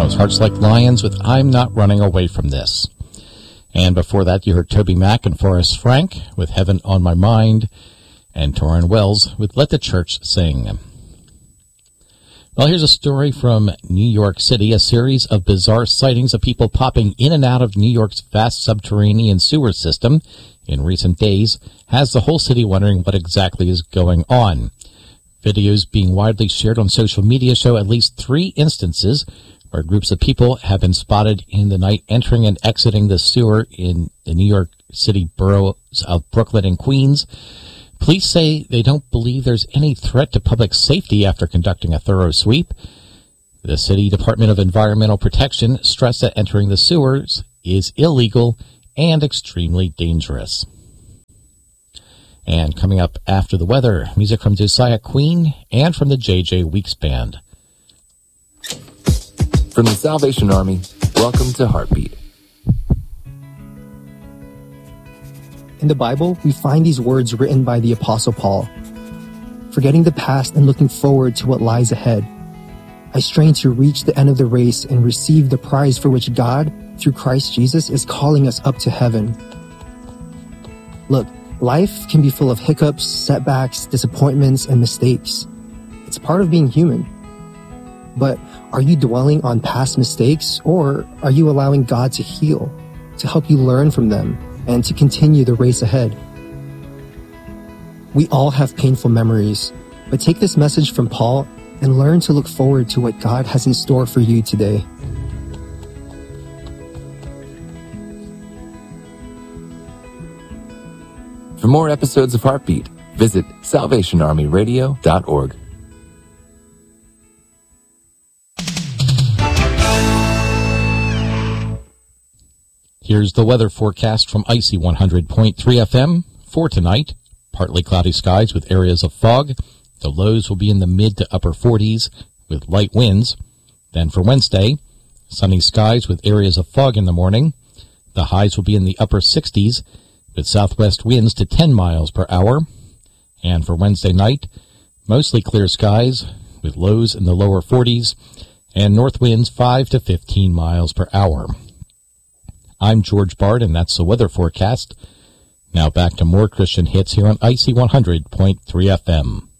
That was Hearts Like Lions with I'm Not Running Away From This. And before that, you heard Toby Mac and Forrest Frank with Heaven on My Mind, and Torrin Wells with Let the Church Sing. Well, here's a story from New York City. A series of bizarre sightings of people popping in and out of New York's vast subterranean sewer system in recent days has the whole city wondering what exactly is going on. Videos being widely shared on social media show at least 3 instances where groups of people have been spotted in the night entering and exiting the sewer in the New York City boroughs of Brooklyn and Queens. Police say they don't believe there's any threat to public safety after conducting a thorough sweep. The City Department of Environmental Protection stressed that entering the sewers is illegal and extremely dangerous. And coming up after the weather, music from Josiah Queen and from the J.J. Weeks Band. From the Salvation Army, welcome to Heartbeat. In the Bible, we find these words written by the Apostle Paul. Forgetting the past and looking forward to what lies ahead, I strain to reach the end of the race and receive the prize for which God, through Christ Jesus, is calling us up to heaven. Look, life can be full of hiccups, setbacks, disappointments, and mistakes. It's part of being human. But are you dwelling on past mistakes, or are you allowing God to heal, to help you learn from them, and to continue the race ahead? We all have painful memories, but take this message from Paul and learn to look forward to what God has in store for you today. For more episodes of Heartbeat, visit salvationarmyradio.org. Here's the weather forecast from Icy 100.3 FM for tonight. Partly cloudy skies with areas of fog. The lows will be in the mid to upper 40s with light winds. Then for Wednesday, sunny skies with areas of fog in the morning. The highs will be in the upper 60s with southwest winds to 10 miles per hour. And for Wednesday night, mostly clear skies with lows in the lower 40s and north winds 5 to 15 miles per hour. I'm George Bard, and that's the weather forecast. Now back to more Christian hits here on Icy 100.3 FM.